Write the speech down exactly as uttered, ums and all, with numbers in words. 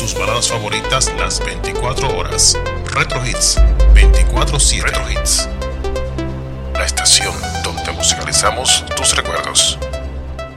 tus baladas favoritas las veinticuatro horas. Retro Hits veinticuatro siete.